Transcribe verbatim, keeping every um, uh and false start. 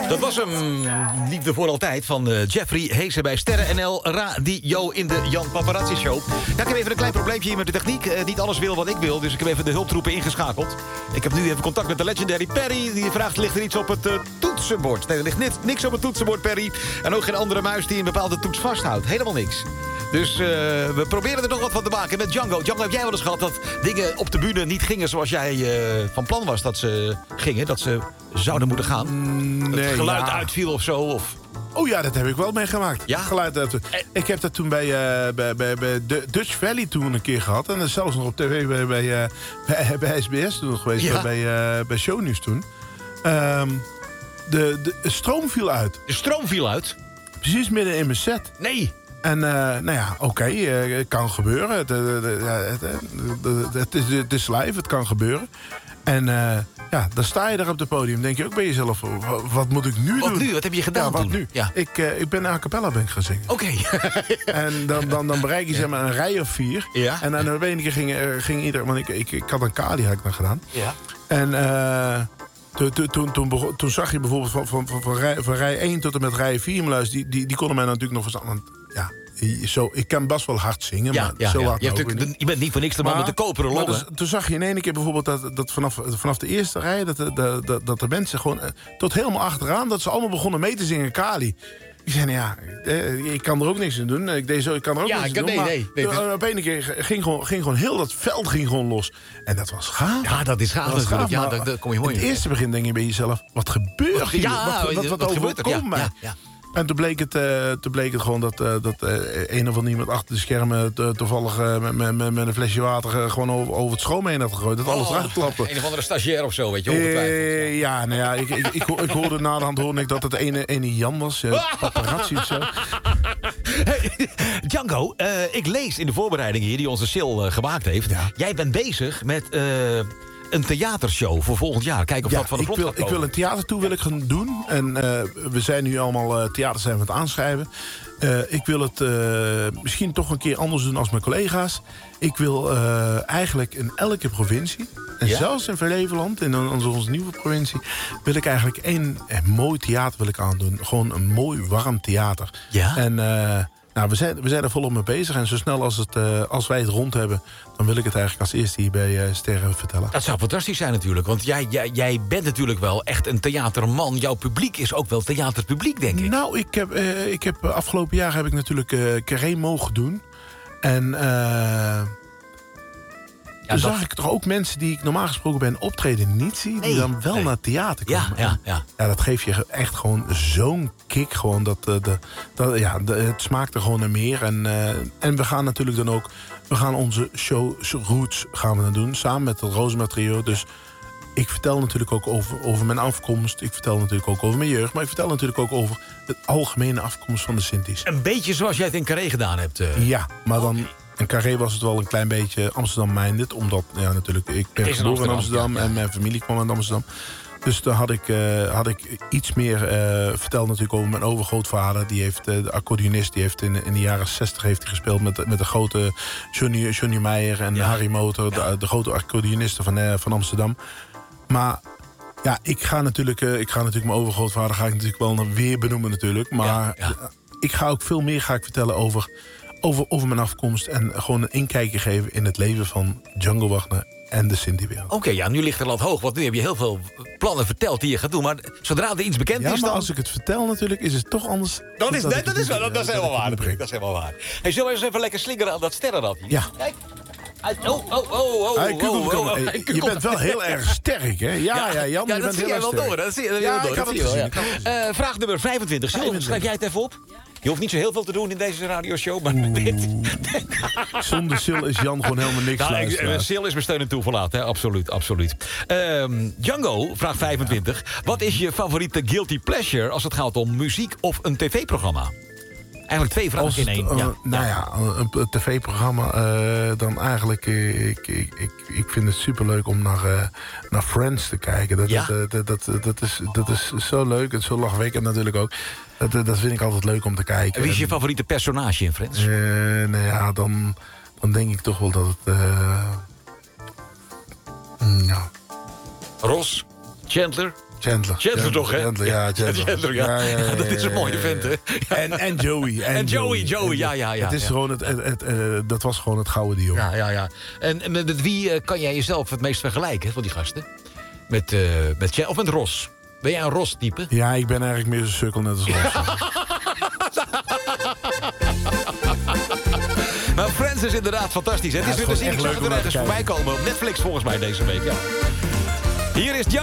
Dat was hem, liefde voor altijd, van uh, Jeffrey Heesen bij Sterren N L Radio in de Jan Paparazzi Show. Ja, ik heb even een klein probleempje hier met de techniek. Uh, niet alles wil wat ik wil, dus ik heb even de hulptroepen ingeschakeld. Ik heb nu even contact met de legendary Perry. Die vraagt, ligt er iets op het uh, toetsenbord? Nee, er ligt net niks op het toetsenbord, Perry. En ook geen andere muis die een bepaalde toets vasthoudt. Helemaal niks. Dus uh, we proberen er nog wat van te maken met Django. Django, heb jij wel eens gehad dat dingen op de bühne niet gingen zoals jij uh, van plan was dat ze gingen? Dat ze zouden moeten gaan? Mm, nee, het geluid ja. uitviel of zo? Of... Oh ja, dat heb ik wel meegemaakt. Ja? Geluid uit. Ik heb dat toen bij, uh, bij, bij, bij Dutch Valley toen een keer gehad. En zelfs nog op tv bij, bij, uh, bij, bij S B S toen nog geweest. Ja? Bij, uh, bij Shownieuws toen. Um, de, de stroom viel uit. De stroom viel uit? Precies midden in mijn set. Nee. En uh, nou ja, oké, okay, uh, het kan gebeuren. Het, uh, het, het, het, is, het is live, het kan gebeuren. En uh, ja, dan sta je daar op het podium. Denk je ook bij jezelf, wat moet ik nu wat doen? nu? Wat heb je gedaan ja, wat toen? nu? Ja. Ik, uh, ik ben a cappella ben ik gaan zingen. Oké. Okay. En dan, dan, dan bereik je zeg maar een rij of vier. Ja. En dan de ene keer ging, ging iedereen... Want ik, ik, ik had een kali had ik dan gedaan. Ja. En uh, toen, toen, toen, toen, toen zag je bijvoorbeeld van, van, van, van, rij, van rij één tot en met rij vier... Meluis, die, die, die konden mij natuurlijk nog verstaan. Want ja... Zo, ik kan best wel hard zingen, ja, maar ja, zo ja. hard je, hebt je bent niet voor niks de man met de koperen longen. Dus, toen zag je in één keer bijvoorbeeld dat, dat vanaf, vanaf de eerste rij... dat de, de, de, dat de mensen gewoon tot helemaal achteraan... dat ze allemaal begonnen mee te zingen Kali. Ik zei, nou ja, eh, ik kan er ook niks aan doen. Ik, deed zo, ik kan er ook ja, niks aan doen. Nee, nee, nee, nee. Op een keer ging gewoon, ging gewoon heel dat veld ging gewoon los. En dat was gaaf. Ja, dat is gaaf. Dat was gaaf ja, dat, dat kom je mooi in het eerste begin denk je bij jezelf... wat gebeurt hier? Ja, wat, wat, wat, wat overkomt mij? Ja, ja. En toen bleek het, uh, toen bleek het gewoon dat, uh, dat uh, een of ander iemand achter de schermen... Uh, toevallig uh, met, met, met een flesje water uh, gewoon over, over het schoon heen had gegooid. Dat oh, alles eruit klapte. Een of andere stagiair of zo, weet je, ongetwijfeld. Uh, ja, nou ja, ik, ik, ik, ik hoorde na de hand hoorde ik dat het ene, ene Jan was. Uh, paparazzi of zo. Hey, Django, uh, ik lees in de voorbereidingen hier die onze Sil uh, gemaakt heeft... Ja. Jij bent bezig met... Uh, een theatershow voor volgend jaar. Kijk of ja, dat van de plot ik wil, ik wil een theatertour wil ik gaan doen. En uh, we zijn nu allemaal uh, theaters zijn we aan het aanschrijven. Uh, ik wil het uh, misschien toch een keer anders doen als mijn collega's. Ik wil uh, eigenlijk in elke provincie... en ja? zelfs in Flevoland, in onze, onze nieuwe provincie... wil ik eigenlijk één een mooi theater wil ik aandoen. Gewoon een mooi, warm theater. Ja? En... Uh, Nou, we zijn, we zijn er volop mee bezig. En zo snel als, het, uh, als wij het rond hebben... dan wil ik het eigenlijk als eerste hier bij uh, Sterren vertellen. Dat zou fantastisch zijn natuurlijk. Want jij, jij, jij bent natuurlijk wel echt een theaterman. Jouw publiek is ook wel theaterpubliek, denk ik. Nou, ik heb, uh, ik heb afgelopen jaar heb ik natuurlijk uh, Carré mogen doen. En... Uh, Ja, toen dat... zag ik toch ook mensen die ik normaal gesproken bij een optreden niet zie... die nee, dan wel nee. naar theater komen. Ja, ja, ja. ja, dat geeft je echt gewoon zo'n kick. Gewoon dat, de, de, dat, ja, de, het smaakt er gewoon naar meer. En, uh, en we gaan natuurlijk dan ook... we gaan onze show Roots gaan we dan doen. Samen met het Rosemary Trio. Dus ik vertel natuurlijk ook over, over mijn afkomst. Ik vertel natuurlijk ook over mijn jeugd. Maar ik vertel natuurlijk ook over de algemene afkomst van de Sinti's. Een beetje zoals jij het in Carré gedaan hebt. Uh... Ja, maar dan... Okay. In Carré was het wel een klein beetje Amsterdam-minded. Omdat, ja, natuurlijk, ik ben geboren in Amsterdam, Amsterdam ja, ja. en mijn familie kwam uit Amsterdam. Dus daar had ik, uh, had ik iets meer uh, verteld natuurlijk over mijn overgrootvader. Die heeft, uh, de accordeonist, die heeft in, in de jaren zestig heeft hij gespeeld met, met de grote Johnny, Johnny Meijer en ja. Harry Motor. Ja. De, de grote accordeonisten van, uh, van Amsterdam. Maar... Ja, ik ga natuurlijk, uh, ik ga natuurlijk mijn overgrootvader ga ik natuurlijk wel weer benoemen natuurlijk. Maar ja, ja. Uh, ik ga ook veel meer ga ik vertellen over... Over, over mijn afkomst en gewoon een inkijkje geven... in het leven van Django Wagner en de Sinti-wereld. Oké, okay, ja, nu ligt er land hoog, want nu heb je heel veel plannen verteld die je gaat doen. Maar zodra er iets bekend ja, is maar dan... als ik het vertel natuurlijk, is het toch anders... Dat is, dat, nee, dat is, wel, dat, dat is helemaal waar. Dat is helemaal waar. Hey, zullen we eens even lekker slingeren aan dat sterrenrad hier? Ja. Kijk. Oh, oh, oh, oh, hey, Kukkel, oh, oh, oh. Hey, je bent wel heel erg sterk, hè? Ja, ja, ja Jan, ja, je dat bent zie heel je wel sterk. door. Dat zie je, dat ja, door. ik Dat had zie het je gezien. wel, ja. uh, vraag nummer vijfentwintig. Sil, schrijf jij het even op? Je hoeft niet zo heel veel te doen in deze radioshow, maar dit... Zonder Sil is Jan gewoon helemaal niks. Nou, ik, Sil is mijn steun en toeverlaat, hè? Absoluut, absoluut. Um, Django, vraag vijfentwintig. Ja. Wat is je favoriete guilty pleasure als het gaat om muziek of een tv-programma? Eigenlijk twee vragen in één. Uh, ja. Nou ja, een, een tv-programma, uh, dan eigenlijk... Uh, ik, ik, ik, ik vind het superleuk om naar, uh, naar Friends te kijken. Dat, ja? dat, dat, dat, dat, is, dat is zo leuk en zo lachwekkend natuurlijk ook. Dat, dat vind ik altijd leuk om te kijken. En wie is je favoriete personage in Friends? Uh, nou ja, dan, dan denk ik toch wel dat het... Uh, ja. Ross? Chandler? Chandler. Chandler toch, hè? Chandler, ja, Chandler. Chandler, ja. Ja, ja, ja, Ja, dat is een ja, mooie ja, vent, hè? Ja. En, en Joey. En, En Joey, Joey, ja, ja, ja. Het is ja. gewoon het, het, het, uh, dat was gewoon het gouden duo. Ja, ja, ja. En, en met, met wie uh, kan jij jezelf het meest vergelijken, van die gasten? Met, uh, met Ch- of met Ros? Ben jij een Ros-type? Ja, ik ben eigenlijk meer zo'n sukkel net als Ros. Maar Friends is inderdaad fantastisch. Hè? Het Ja, is het weer is te zien. Ik gewoon zag echt het er leuk om ergens naar te voorbij komen. Op Netflix volgens mij deze week, ja. Hier is Jan.